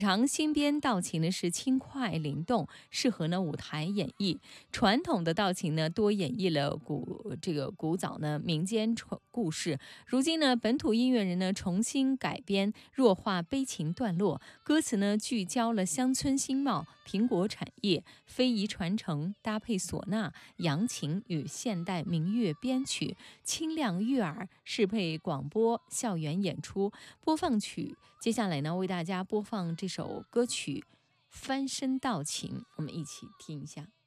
常新编道琴呢是轻快灵动，适合呢舞台演绎。传统的道琴呢多演绎了古早呢民间故事。如今呢本土音乐人呢重新改编，弱化悲情段落，歌词呢聚焦了乡村新貌、苹果产业、非遗传承，搭配唢呐、扬琴与现代民乐编曲，清亮悦耳，适配广播、校园演出。播放曲，接下来呢为大家播放这首歌曲《翻身道琴》，我们一起听一下。